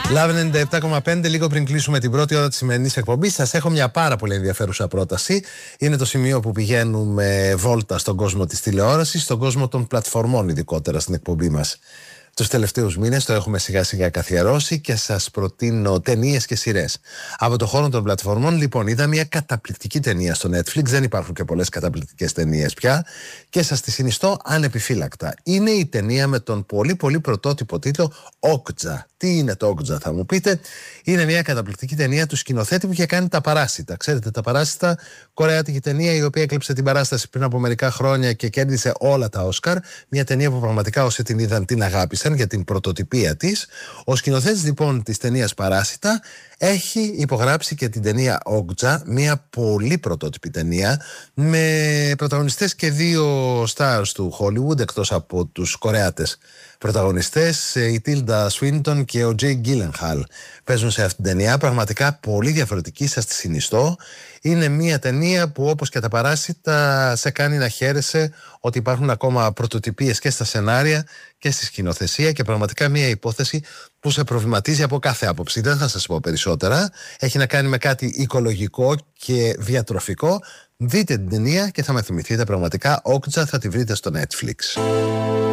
Λάβε 97,5, λίγο πριν κλείσουμε την πρώτη ώρα της σημερινής εκπομπής. Σας έχω μια πάρα πολύ ενδιαφέρουσα πρόταση. Είναι το σημείο που πηγαίνουμε βόλτα στον κόσμο της τηλεόρασης, στον κόσμο των πλατφορμών, ειδικότερα στην εκπομπή μας. Τους τελευταίους μήνες το έχουμε σιγά σιγά καθιερώσει και σας προτείνω ταινίες και σειρές. Από το χώρο των πλατφορμών, λοιπόν, είδα μια καταπληκτική ταινία στο Netflix. Δεν υπάρχουν και πολλές καταπληκτικές ταινίες πια και σας τη συνιστώ ανεπιφύλακτα. Είναι η ταινία με τον πολύ πολύ πρωτότυπο τίτλο Όκτζα. Τι είναι το Όκτζα, θα μου πείτε? Είναι μια καταπληκτική ταινία του σκηνοθέτη που είχε κάνει Τα Παράσιτα. Ξέρετε, Τα Παράσιτα, κορεάτικη ταινία η οποία έκλειψε την παράσταση πριν από μερικά χρόνια και κέρδισε όλα τα Όσκαρ. Μια ταινία που πραγματικά όσοι την είδαν την αγάπησαν για την πρωτοτυπία της. Ο σκηνοθέτης λοιπόν της ταινίας Παράσιτα έχει υπογράψει και την ταινία Όκτζα, μια πολύ πρωτότυπη ταινία με πρωταγωνιστές και δύο stars του Hollywood εκτός από τους Κορεάτες πρωταγωνιστές, η Τίλντα Σουίντον και ο Τζέικ Γκίλενχαλ παίζουν σε αυτήν την ταινία. Πραγματικά πολύ διαφορετική, σας τη συνιστώ. Είναι μια ταινία που, όπως και Τα Παράσιτα, σε κάνει να χαίρεσαι ότι υπάρχουν ακόμα πρωτοτυπίες και στα σενάρια και στη σκηνοθεσία και πραγματικά μια υπόθεση που σε προβληματίζει από κάθε άποψη. Δεν θα σας πω περισσότερα. Έχει να κάνει με κάτι οικολογικό και διατροφικό. Δείτε την ταινία και θα με θυμηθείτε πραγματικά. Όκτζα θα τη βρείτε στο Netflix.